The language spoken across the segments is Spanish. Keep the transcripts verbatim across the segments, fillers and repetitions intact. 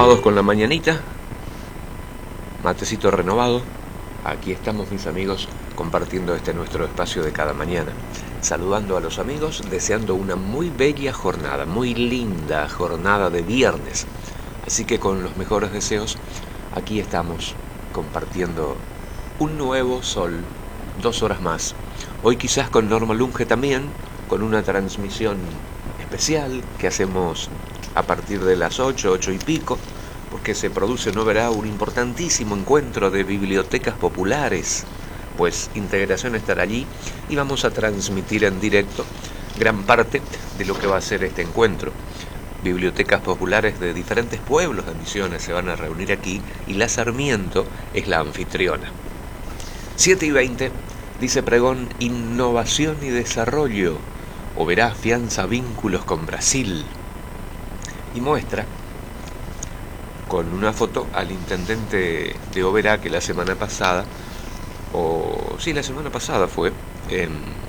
copados con la mañanita, matecito renovado. Aquí estamos, mis amigos, compartiendo este nuestro espacio de cada mañana, saludando a los amigos, deseando una muy bella jornada, muy linda jornada de viernes. Así que con los mejores deseos, aquí estamos compartiendo un nuevo sol, dos horas más. Hoy quizás con Norma Lunge también, con una transmisión especial que hacemos a partir de las ocho, ocho y pico, porque se produce, no verá, un importantísimo encuentro de bibliotecas populares, pues Integración estará allí y vamos a transmitir en directo gran parte de lo que va a ser este encuentro. Bibliotecas populares de diferentes pueblos de Misiones se van a reunir aquí y la Sarmiento es la anfitriona. siete y veinte, dice Pregón, innovación y desarrollo. Oberá afianza vínculos con Brasil. Y muestra con una foto al intendente de Oberá que la semana pasada, o sí, la semana pasada fue, eh,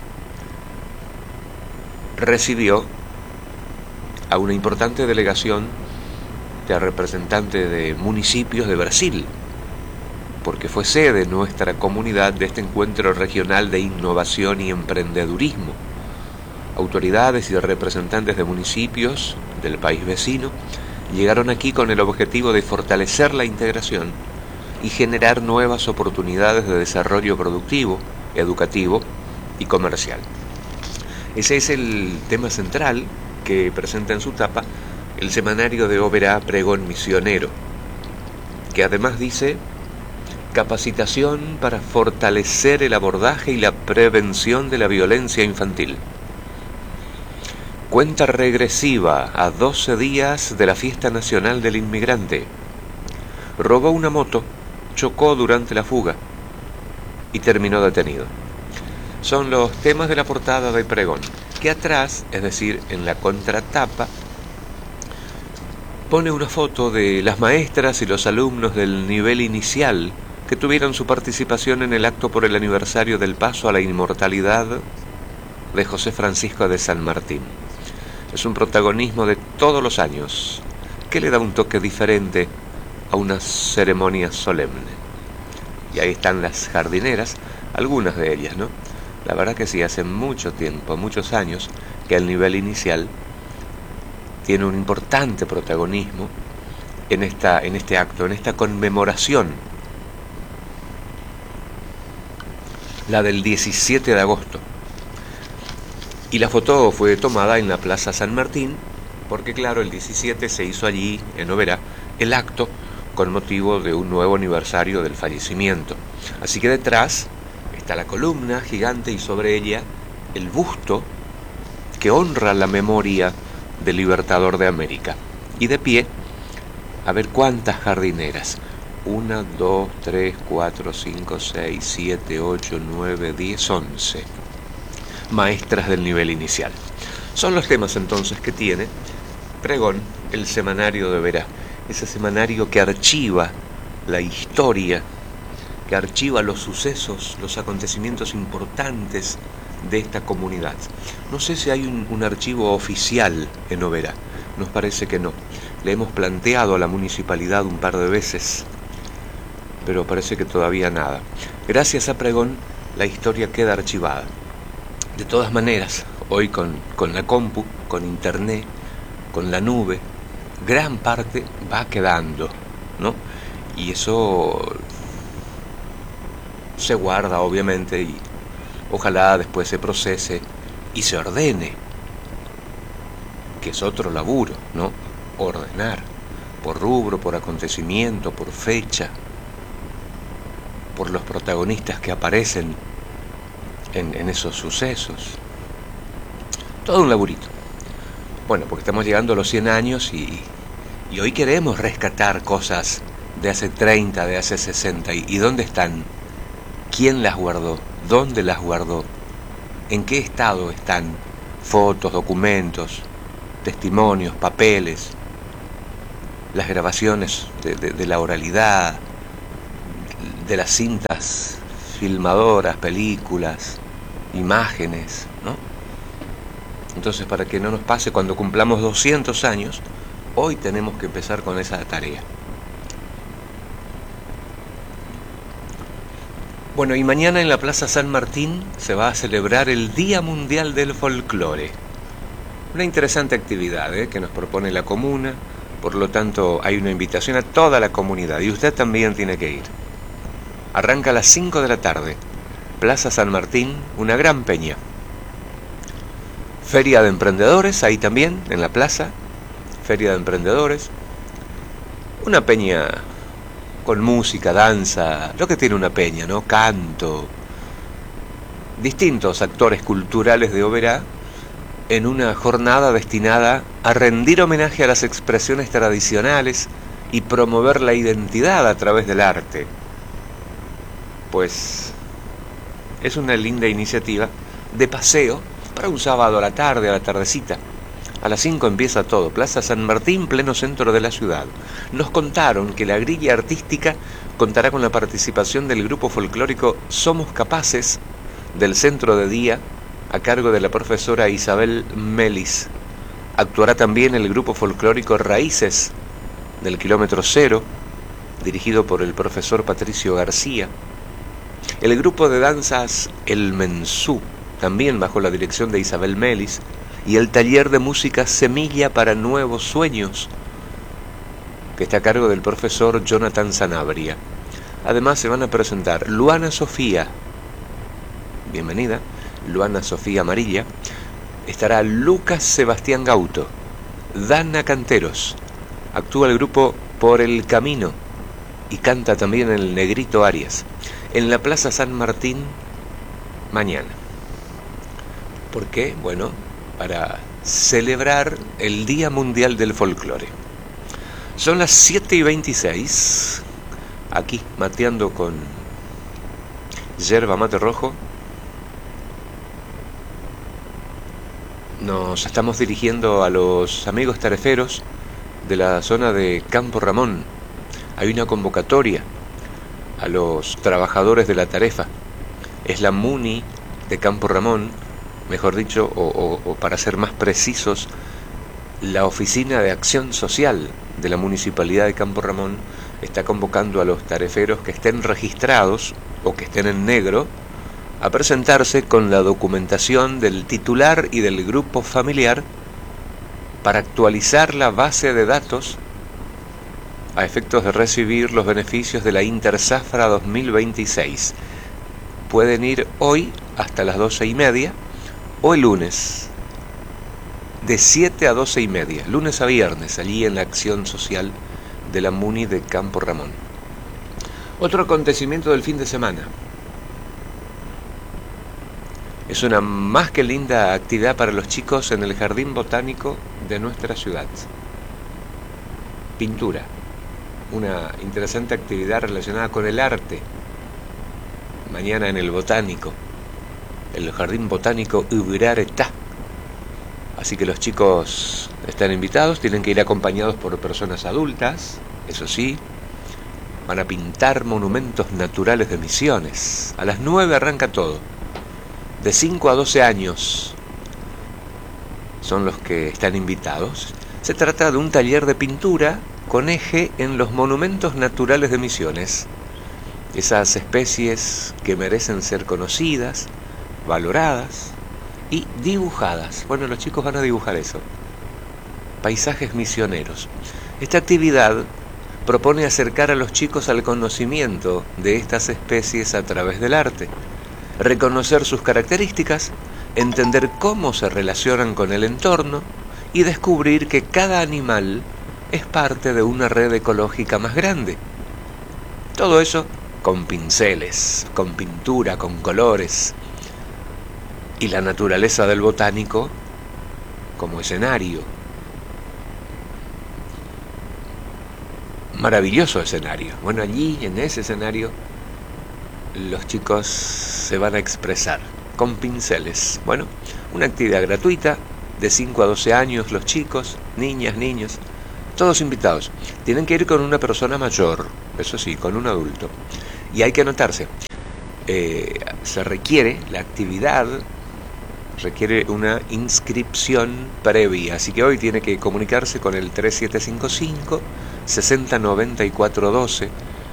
recibió a una importante delegación de representantes de municipios de Brasil, porque fue sede nuestra comunidad de este encuentro regional de innovación y emprendedurismo. Autoridades y representantes de municipios del país vecino llegaron aquí con el objetivo de fortalecer la integración y generar nuevas oportunidades de desarrollo productivo, educativo y comercial. Ese es el tema central que presenta en su tapa el semanario de Oberá Pregón Misionero, que además dice capacitación para fortalecer el abordaje y la prevención de la violencia infantil. Cuenta regresiva a doce días de la Fiesta Nacional del Inmigrante. Robó una moto, chocó durante la fuga y terminó detenido. Son los temas de la portada de Pregón, que atrás, es decir, en la contratapa, pone una foto de las maestras y los alumnos del nivel inicial que tuvieron su participación en el acto por el aniversario del paso a la inmortalidad de José Francisco de San Martín. Es un protagonismo de todos los años que le da un toque diferente a una ceremonia solemne. Y ahí están las jardineras, algunas de ellas, ¿no? La verdad que sí, hace mucho tiempo, muchos años, que el nivel inicial tiene un importante protagonismo en, esta, en este acto, en esta conmemoración. La del diecisiete de agosto. Y la foto fue tomada en la Plaza San Martín, porque claro, el diecisiete se hizo allí, en Oberá, el acto con motivo de un nuevo aniversario del fallecimiento. Así que detrás está la columna gigante y sobre ella el busto que honra la memoria del Libertador de América. Y de pie, a ver cuántas jardineras. Una, dos, tres, cuatro, cinco, seis, siete, ocho, nueve, diez, once. Maestras del nivel inicial. Son los temas entonces que tiene Pregón, el semanario de Oberá, ese semanario que archiva la historia, que archiva los sucesos, los acontecimientos importantes de esta comunidad. No sé si hay un, un archivo oficial en Oberá, nos parece que no. Le hemos planteado a la municipalidad un par de veces, pero parece que todavía nada. Gracias a Pregón, la historia queda archivada. De todas maneras, hoy con, con la compu, con internet, con la nube, gran parte va quedando, ¿no? Y eso se guarda, obviamente, y ojalá después se procese y se ordene, que es otro laburo, ¿no? Ordenar, por rubro, por acontecimiento, por fecha, por los protagonistas que aparecen En, en esos sucesos. Todo un laburito. Bueno, porque estamos llegando a los cien años y, y hoy queremos rescatar cosas de hace treinta, de hace sesenta. ¿Y, y dónde están? ¿Quién las guardó? ¿Dónde las guardó? ¿En qué estado están? Fotos, documentos, testimonios, papeles, las grabaciones de, de, de la oralidad, de las cintas filmadoras, películas, imágenes, ¿no? Entonces, para que no nos pase cuando cumplamos doscientos años, Hoy tenemos que empezar con esa tarea. Bueno, y mañana en la Plaza San Martín se va a celebrar el Día Mundial del Folclore. Una interesante actividad ¿eh? que nos propone la comuna, por lo tanto hay una invitación a toda la comunidad y usted también tiene que ir. Arranca a las cinco de la tarde, Plaza San Martín, una gran peña. Feria de emprendedores, ahí también, en la plaza, Feria de emprendedores. Una peña con música, danza, lo que tiene una peña, ¿no? Canto. Distintos actores culturales de Oberá en una jornada destinada a rendir homenaje a las expresiones tradicionales y promover la identidad a través del arte. Pues es una linda iniciativa de paseo para un sábado a la tarde, a la tardecita. A las cinco empieza todo, Plaza San Martín, pleno centro de la ciudad. Nos contaron que la grilla artística contará con la participación del grupo folclórico Somos Capaces del Centro de Día, a cargo de la profesora Isabel Melis. Actuará también el grupo folclórico Raíces del Kilómetro Cero, dirigido por el profesor Patricio García. El grupo de danzas El Mensú, también bajo la dirección de Isabel Melis, y el taller de música Semilla para Nuevos Sueños, que está a cargo del profesor Jonathan Sanabria. Además se van a presentar Luana Sofía, bienvenida, Luana Sofía Amarilla, estará Lucas Sebastián Gauto, Dana Canteros, actúa el grupo Por el Camino y canta también el Negrito Arias, en la Plaza San Martín mañana. ¿Por qué? Bueno, para celebrar el Día Mundial del Folclore. Son las siete y veintiséis, aquí mateando con yerba mate rojo. Nos estamos dirigiendo a los amigos tareferos de la zona de Campo Ramón. Hay una convocatoria a los trabajadores de la tarefa. Es la MUNI de Campo Ramón, mejor dicho, o, o, o para ser más precisos, la Oficina de Acción Social de la Municipalidad de Campo Ramón está convocando a los tareferos que estén registrados o que estén en negro a presentarse con la documentación del titular y del grupo familiar para actualizar la base de datos a efectos de recibir los beneficios de la Interzafra dos mil veintiséis. Pueden ir hoy hasta las doce y media o el lunes de siete a doce y media, lunes a viernes, allí en la acción social de la MUNI de Campo Ramón. Otro acontecimiento del fin de semana. Es una más que linda actividad para los chicos en el Jardín Botánico de nuestra ciudad. Pintura. Una interesante actividad relacionada con el arte. Mañana en el Botánico, el Jardín Botánico Ubiraretá. Así que los chicos están invitados, tienen que ir acompañados por personas adultas, eso sí. Van a pintar monumentos naturales de Misiones. A las nueve arranca todo. De cinco a doce años son los que están invitados. Se trata de un taller de pintura con eje en los monumentos naturales de Misiones. Esas especies que merecen ser conocidas, valoradas y dibujadas. Bueno, los chicos van a dibujar eso. Paisajes misioneros. Esta actividad propone acercar a los chicos al conocimiento de estas especies a través del arte, reconocer sus características, entender cómo se relacionan con el entorno y descubrir que cada animal es parte de una red ecológica más grande. Todo eso con pinceles, con pintura, con colores, y la naturaleza del botánico como escenario. Maravilloso escenario. Bueno, allí en ese escenario los chicos se van a expresar con pinceles. Bueno, una actividad gratuita de cinco a doce años, los chicos, niñas, niños, todos invitados. Tienen que ir con una persona mayor, eso sí, con un adulto. Y hay que anotarse. Eh, se requiere la actividad requiere una inscripción previa, así que hoy tiene que comunicarse con el tres siete cinco cinco, seis cero nueve cuatro uno dos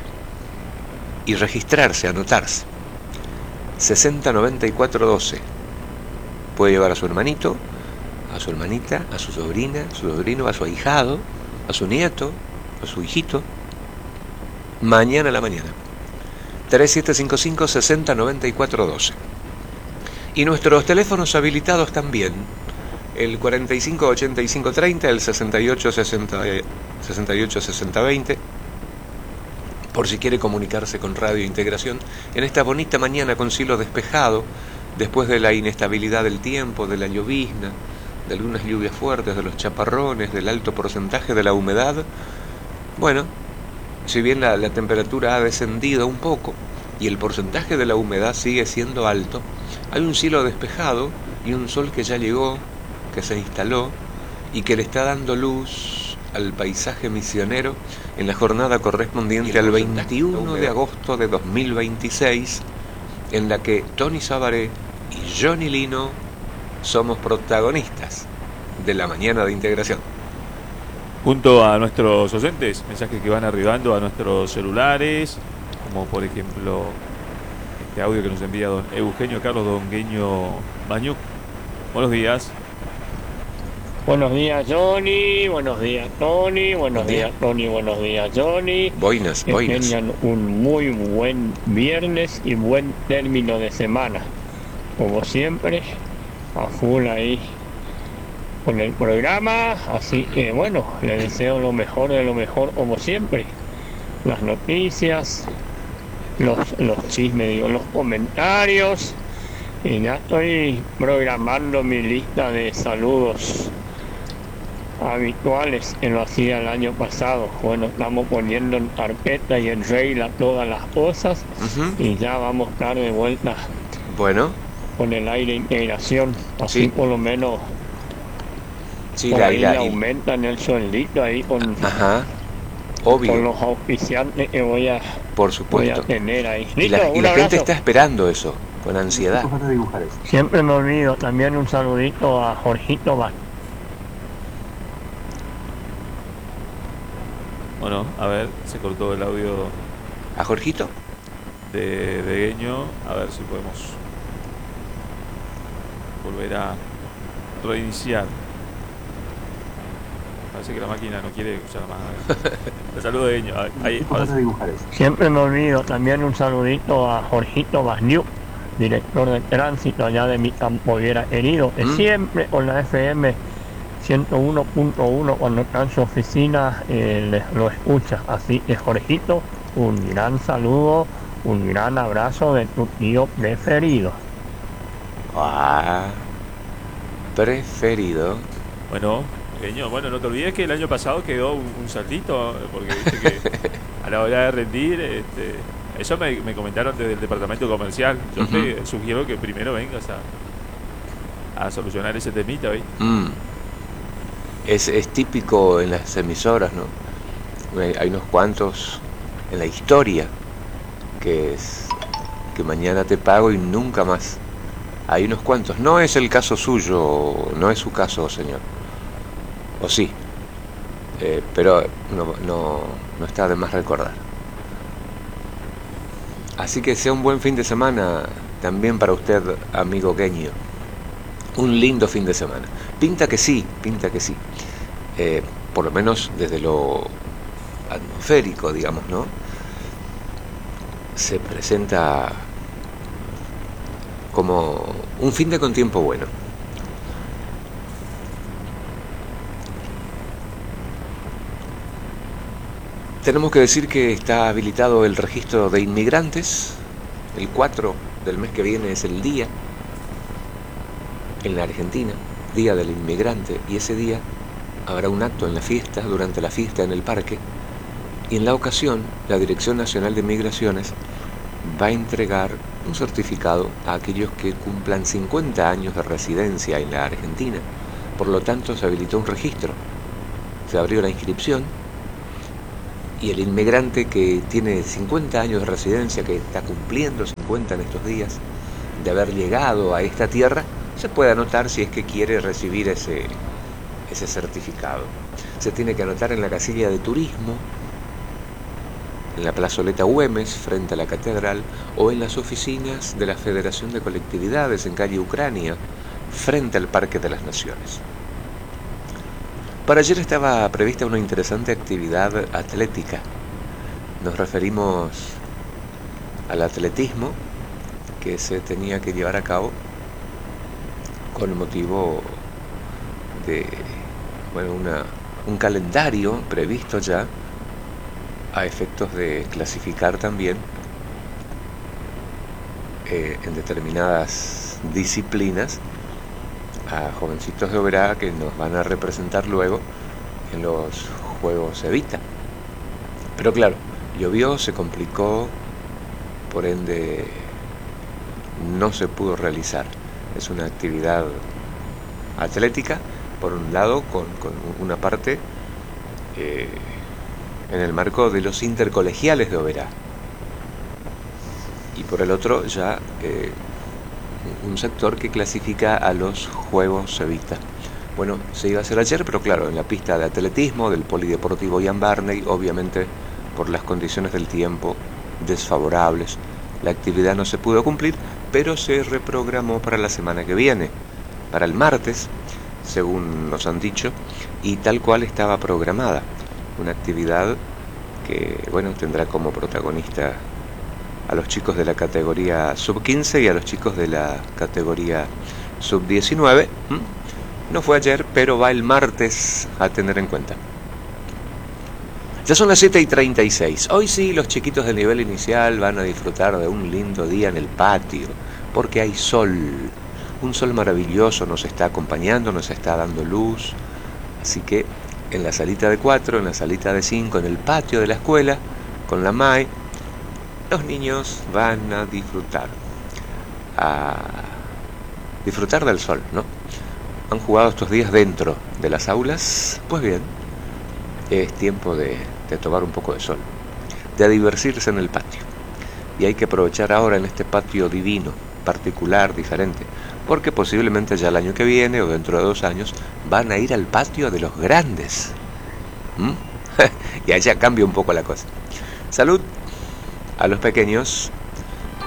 y registrarse, anotarse. seis cero nueve cuatro uno dos. Puede llevar a su hermanito, a su hermanita, a su sobrina, a su sobrino, a su ahijado, a su nieto, a su hijito. Mañana a la mañana. tres siete cinco cinco, seis cero nueve cuatro uno dos. Y nuestros teléfonos habilitados también, el cuarenta y cinco ochenta y cinco treinta, el sesenta y ocho sesenta, sesenta y ocho sesenta veinte, por si quiere comunicarse con Radio Integración en esta bonita mañana con cielo despejado, después de la inestabilidad del tiempo, de la llovizna, de algunas lluvias fuertes, de los chaparrones, del alto porcentaje de la humedad. Bueno, si bien la, la temperatura ha descendido un poco y el porcentaje de la humedad sigue siendo alto, hay un cielo despejado y un sol que ya llegó, que se instaló y que le está dando luz al paisaje misionero en la jornada correspondiente al veintiuno de agosto de dos mil veintiséis, en la que Tony Sabaré y Johnny Lino somos protagonistas de la mañana de integración. Junto a nuestros oyentes, mensajes que van arribando a nuestros celulares, como por ejemplo este audio que nos envía don Eugenio Carlos Dongueño Bañuc. Buenos días. Buenos días, Johnny. Buenos días, Tony. Buenos días, Tony. Buenos días, Johnny. Boinas, Que boinas. tengan un muy buen viernes y buen término de semana. Como siempre, a full ahí con el programa. Así que bueno, les deseo lo mejor de lo mejor como siempre. Las noticias, los, los chismes, digo, los comentarios. Y ya estoy programando mi lista de saludos habituales que lo hacía el año pasado. Bueno, estamos poniendo en carpeta y en regla todas las cosas. Uh-huh. Y ya vamos a estar de vuelta Bueno, con el aire integración. Así sí. por lo menos sí, por la, ahí la, le y- aumentan el sueldito ahí con, Ajá, con obvio, los auspiciantes que voy a, por voy a supuesto. tener ahí. Y Listo, la, y un la gente abrazo. está esperando eso, con ansiedad. Siempre me olvido. También un saludito a Jorgito Vaz. Bueno, a ver, se cortó el audio ¿A Jorgito? de Degueño. A ver si podemos volver a reiniciar. Parece que la máquina no quiere escuchar más. Te saludo, Degueño. Ahí, ahora sí. Siempre me olvido. También un saludito a Jorgito Vazniuk, director de tránsito allá de mi Campo Viera herido, que Mm. siempre con la F M ciento uno punto uno cuando está en su oficina eh, les- lo escucha. Así que Jorgito, un gran saludo, un gran abrazo de tu tío preferido. Ah, preferido. Bueno, Degueño, bueno, no te olvides que el año pasado quedó un, un saltito, porque viste que a la hora de rendir, este, eso me, me comentaron desde el departamento comercial. Yo Ujú. te sugiero que primero vengas a, a solucionar ese temita, ¿viste? Mm. Es, es típico en las emisoras, ¿no? Hay, hay unos cuantos en la historia que es que mañana te pago y nunca más. Hay unos cuantos. No es el caso suyo, no es su caso, señor. O sí, eh, pero no, no, no está de más recordar. Así que sea un buen fin de semana también para usted, amigo Gueño. Un lindo fin de semana. Pinta que sí, pinta que sí. Eh, por lo menos desde lo atmosférico, digamos, ¿no? Se presenta como un fin de con tiempo bueno. Tenemos que decir que está habilitado el registro de inmigrantes. El cuatro del mes que viene es el día en la Argentina, Día del Inmigrante, y ese día habrá un acto en la fiesta, durante la fiesta en el parque, y en la ocasión la Dirección Nacional de Migraciones va a entregar un certificado a aquellos que cumplan cincuenta años de residencia en la Argentina. Por lo tanto, se habilitó un registro, se abrió la inscripción, y el inmigrante que tiene cincuenta años de residencia, que está cumpliendo cincuenta en estos días, de haber llegado a esta tierra, se puede anotar si es que quiere recibir ese, ese certificado. Se tiene que anotar en la casilla de turismo, en la plazoleta Güemes, frente a la catedral, o en las oficinas de la Federación de Colectividades en calle Ucrania, frente al Parque de las Naciones. Para ayer estaba prevista una interesante actividad atlética. Nos referimos al atletismo que se tenía que llevar a cabo con motivo de bueno, una, un calendario previsto ya a efectos de clasificar también eh, en determinadas disciplinas a jovencitos de Oberá que nos van a representar luego en los Juegos Evita. Pero claro, llovió, se complicó, por ende no se pudo realizar. Es una actividad atlética, por un lado, con, con una parte eh, en el marco de los intercolegiales de Oberá, y por el otro ya eh, un sector que clasifica a los Juegos Evita. Bueno, se iba a hacer ayer, pero claro, en la pista de atletismo del Polideportivo Ian Barney, obviamente por las condiciones del tiempo desfavorables, la actividad no se pudo cumplir, pero se reprogramó para la semana que viene, para el martes, según nos han dicho, y tal cual estaba programada. Una actividad que, bueno, tendrá como protagonista a los chicos de la categoría sub quince y a los chicos de la categoría sub diecinueve. ¿Mm? No fue ayer, pero va el martes a tener en cuenta. Ya son las siete y treinta y seis. Hoy sí, los chiquitos del nivel inicial van a disfrutar de un lindo día en el patio, porque hay sol. Un sol maravilloso nos está acompañando, nos está dando luz. Así que en la salita de cuatro, en la salita de cinco, en el patio de la escuela, con la M A E, los niños van a disfrutar. A disfrutar del sol, ¿no? Han jugado estos días dentro de las aulas. Pues bien, es tiempo de, de tomar un poco de sol, de divertirse en el patio. Y hay que aprovechar ahora en este patio divino, particular, diferente, porque posiblemente ya el año que viene o dentro de dos años van a ir al patio de los grandes. ¿Mm? Y allá cambia un poco la cosa. Salud a los pequeños